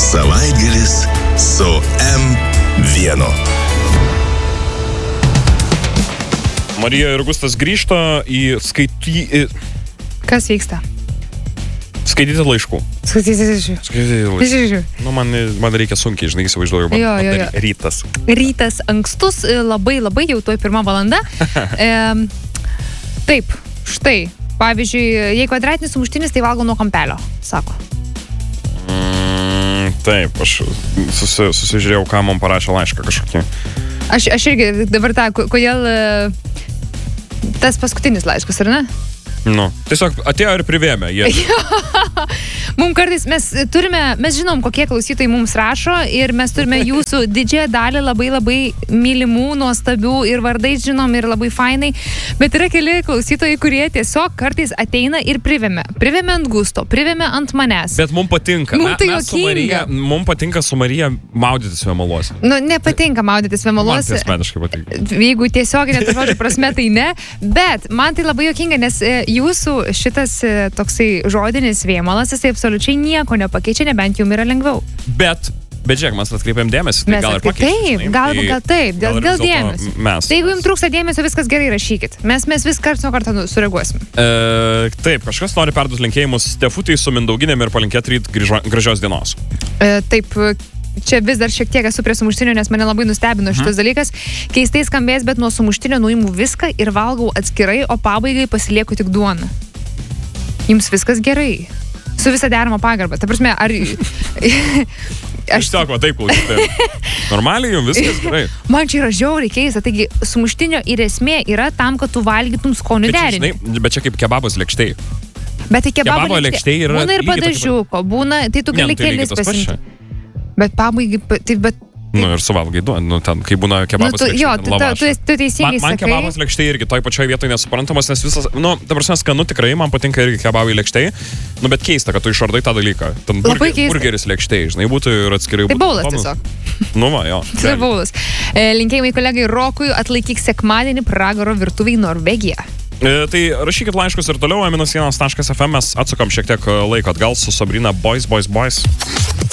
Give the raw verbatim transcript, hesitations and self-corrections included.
Savaitgalis su M vienu. Marija ir Augustas grįžta į skaityti... Kas vyksta? Skaityti laiškų. Skaityti laiškų. Nu, man, man reikia sunkiai, žinai, įsivaizduoju, man jo, jo, jo. rytas. Rytas ankstus, labai, labai jau tuoj pirma valanda. e, taip, štai, pavyzdžiui, jei kvadratinis sumuštinis, tai valgo nuo kampelio, sako. Mm, taip, aš susi, susižiūrėjau, ką man parašė laišką kažkokį. Aš, aš irgi dabar tą, kodėl tas paskutinis laiškas, ar ne? Nu, tiesiog atėjo ir privėmė. Mums kartais, mes turime, mes žinom, kokie klausytojai mums rašo ir mes turime jūsų didžiąją dalį labai labai mylimų, nuostabių ir vardais žinom ir labai fainai, bet yra keli klausytojai, kurie tiesiog kartais ateina ir privėmė. Privėmė ant gusto, privėmė ant manęs. Bet mums patinka. Mums tai juokinga. Mums patinka su Marija maudytis vėmaluose. Nu, nepatinka maudytis vėmaluose. Man tai asmeniškai patinka. Jeigu tiesioginė to žodžio prasme, tai ne, bet man tai labai juokinga, nes jūsų šitas toksai žodinis vėmalas, jis tai absoliučiai nieko nepakeičia, nebent jums yra lengviau. Bet, bet žiūrėk, mes atkreipiam dėmesį, tai mes gal ir pakeičia. Taip, gal, gal, gal taip, dėl, dėl dėmesio. Mes, tai jeigu jums trūksta dėmesio, viskas gerai, rašykit. Mes, mes vis karts nuo karto sureaguosim. E, taip, kažkas nori perduoti linkėjimus Stefutei su Mindauginėm ir palinkėti ryt gražios dienos. E, taip, čia vis dar šiek tiek esu prie sumuštinio, nes mane labai nustebino šitas mhm. dalykas. Keistai skambės, bet nuo sumuštinio nuimu viską ir valgau atskirai, o pabaigai pasilieku tik duoną. Jums viskas gerai. Su visa derama pagarba. Ta prasme, ar... Aš tiesiog, va, taip klausytai. Normaliai jums viskas gerai. Man čia yra žiauriai keista. Taigi, sumuštinio ir esmė yra tam, kad tu valgytum skonių derinį. Bet čia kaip kebabas lėkštėj. Bet tai kebabo, kebabo lėkštėj yra... Būna ir padažiuko, būna... Tai tu gali kelis pasimti. Bet pabaigai... Tai, bet... Nu ir suvalgai duoną, nu ten, kai būna kebabas nu, tu, lėkštėj. Jo, tu, tu, tu teisingai man, man sakai. kebabas lėkštėj irgi toj pačioj vietoje nesuprantamas, nes visas, nu, ta prasme, skanu tikrai, man patinka irgi kebabai lėkštėj, nu bet keista, kad tu išardai tą dalyką. Ten burger, burgeris lėkštėj, žinai, būtų ir atskirai. Tai baulas tiesiog. Nu va, jo. Tai baulas. E, linkėjimai kolegai Rokui, atlaikyk sekmadienį Pragaro virtuviai Norvegija. E, tai rašykit laiškus ir toliau, aminas vienas taškas ef em, mes atsukam šiek tiek laiko atgal su Sabrina Boys, Boys, Boys.